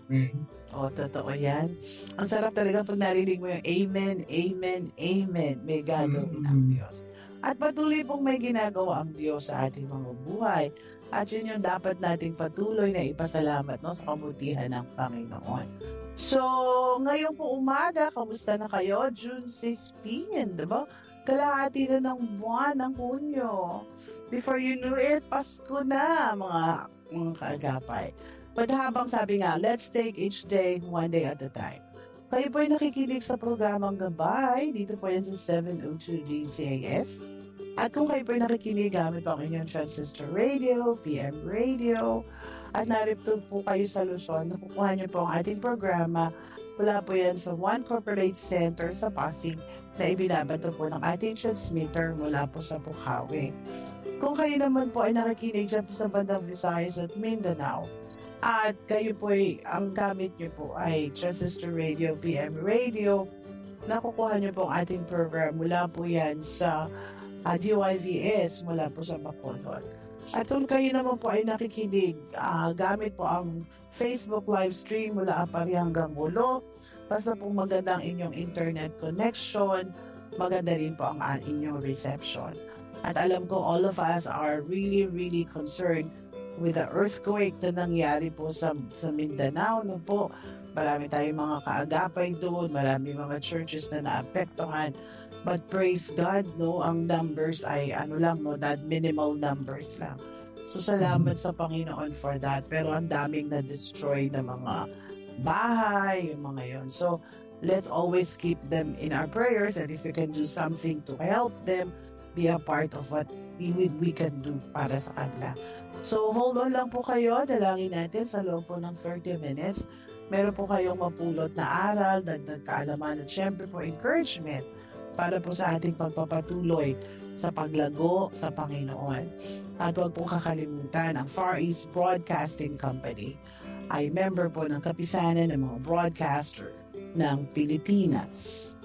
O, totoo yan. Ang sarap talaga pag narinig mo yung amen, amen, amen. May gagawin ang Mm. Diyos. At patuloy pong may ginagawa ang Diyos sa ating mga buhay. At yun yung dapat nating patuloy na ipasalamat, no, sa kabutihan ng Panginoon. So, ngayon po umaga, kamusta na kayo? June 15, di ba? Kalahati na ng buwan ng Hunyo. Before you knew it, Pasko na, mga kaagapay. But habang sabi nga, let's take each day one day at a time. Kayo po ay nakikinig sa programang Gabay. Dito po yan sa 702 DCAS. At kung kayo po ay nakikinig gamit po ang inyong transistor radio, PM radio, at narito po kayo sa Luzon, nakukuha niyo po ang ating programa. Wala po yan sa One Corporate Center sa Pasig na ibinabato po ng ating transmitter mula po sa Bukawi. Kung kayo naman po ay nakikinig dyan po sa bandang Visayas at Mindanao, at kayo po ay, ang gamit nyo po ay transistor radio, PM radio, nakukuha nyo po ang ating program mula po yan sa DYVS mula po sa Bacolod. At kung kayo naman po ay nakikinig, gamit po ang Facebook live stream mula Apari hanggang Ulo, basta po maganda ang inyong internet connection, maganda rin po ang inyong reception. At alam ko all of us are really, really concerned with the earthquake na nangyari po sa Mindanao, no po. Marami tayong mga kaagapay doon, marami mga churches na naapektuhan. But praise God, no, ang numbers ay that minimal numbers lang. So salamat sa Panginoon for that. Pero ang daming na-destroy na mga bahay, yung mga yon. So let's always keep them in our prayers, and if we can do something to help them, be a part of what we can do para sa kanila. So, hold on lang po kayo. Dalangin natin sa loob po ng 30 minutes. Meron po kayong mapulot na aral, dagdag kaalaman, at syempre po encouragement para po sa ating pagpapatuloy sa paglago sa Panginoon. At huwag pong kakalimutan, ang Far East Broadcasting Company ay member po ng kapisanan ng mga broadcaster ng Pilipinas.